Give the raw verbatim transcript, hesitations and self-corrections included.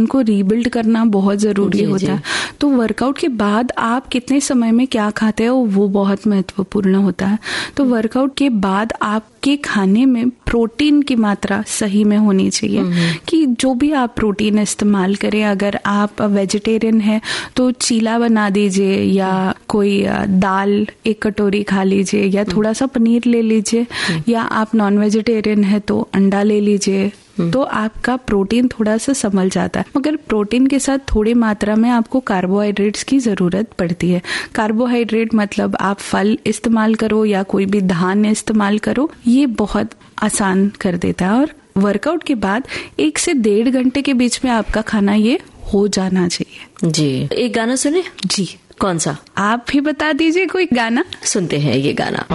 उनको रीबिल्ड करना बहुत ज़रूरी होता है। तो वर्कआउट के बाद आप कितने समय में क्या खाते हो वो बहुत महत्वपूर्ण होता है। तो वर्कआउट के बाद आपके खाने में प्रोटीन की मात्रा सही में होनी चाहिए कि जो भी आप प्रोटीन इस्तेमाल करें, अगर आप वेजिटेरियन है तो चीला बना दीजिए या कोई दाल एक कटोरी खा लीजिए या थोड़ा सा पनीर ले लीजिए, या आप नॉन वेजिटेरियन है तो अंडा ले लीजिए, तो आपका प्रोटीन थोड़ा सा संभल जाता है। मगर प्रोटीन के साथ थोड़ी मात्रा में आपको कार्बोहाइड्रेट्स की जरूरत पड़ती है। कार्बोहाइड्रेट मतलब आप फल इस्तेमाल करो या कोई भी धान्य इस्तेमाल करो, ये बहुत आसान कर देता है। और वर्कआउट के बाद एक से डेढ़ घंटे के बीच में आपका खाना ये हो जाना चाहिए। जी, एक गाना सुने? जी। कौन सा? आप भी बता दीजिए कोई गाना। सुनते हैं ये गाना।